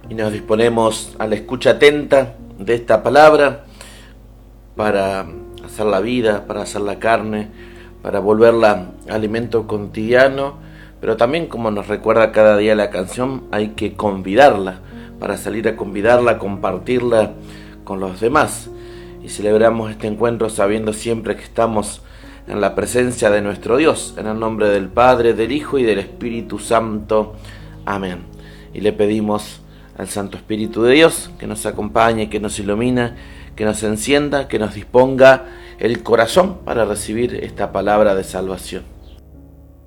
y nos disponemos a la escucha atenta de esta palabra para hacer la vida, para hacer la carne, para volverla alimento cotidiano, pero también, como nos recuerda cada día la canción, hay que convidarla, para salir a convidarla, a compartirla con los demás. Y celebramos este encuentro sabiendo siempre que estamos en la presencia de nuestro Dios, en el nombre del Padre, del Hijo y del Espíritu Santo. Amén. Y le pedimos al Santo Espíritu de Dios que nos acompañe, que nos ilumina, que nos encienda, que nos disponga el corazón para recibir esta palabra de salvación.